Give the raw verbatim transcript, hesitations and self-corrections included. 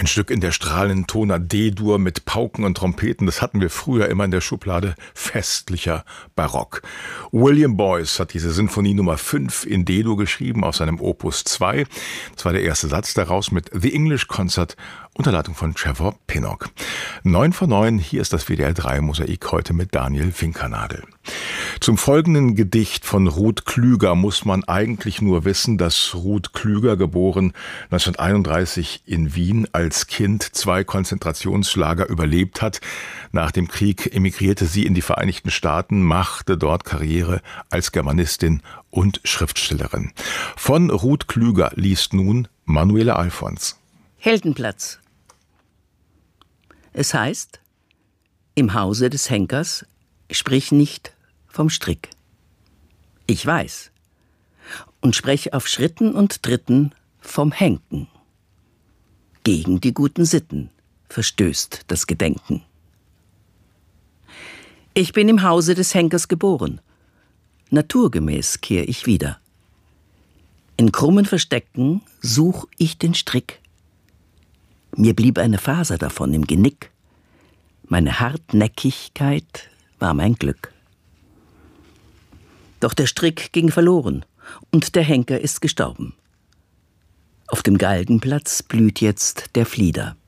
Ein Stück in der strahlenden Toner D-Dur mit Pauken und Trompeten, das hatten wir früher immer in der Schublade festlicher Barock. William Boyce hat diese Sinfonie Nummer fünf in D-Dur geschrieben auf seinem Opus zwei. Das war der erste Satz daraus mit The English Concert unter Leitung von Trevor Pinnock. Neun von neun, hier ist das W D R drei Mosaik heute mit Daniel Finkernagel. Zum folgenden Gedicht von Ruth Klüger muss man eigentlich nur wissen, dass Ruth Klüger, geboren neunzehnhunderteinunddreißig in Wien, als Kind zwei Konzentrationslager überlebt hat. Nach dem Krieg emigrierte sie in die Vereinigten Staaten, machte dort Karriere als Germanistin und Schriftstellerin. Von Ruth Klüger liest nun Manuela Alfons. Heldenplatz. Es heißt, im Hause des Henkers sprich nicht vom Strick. Ich weiß und sprech auf Schritten und Tritten vom Henken. Gegen die guten Sitten verstößt das Gedenken. Ich bin im Hause des Henkers geboren. Naturgemäß kehr ich wieder. In krummen Verstecken such ich den Strick. Mir blieb eine Faser davon im Genick. Meine Hartnäckigkeit war mein Glück. Doch der Strick ging verloren und der Henker ist gestorben. Auf dem Galgenplatz blüht jetzt der Flieder.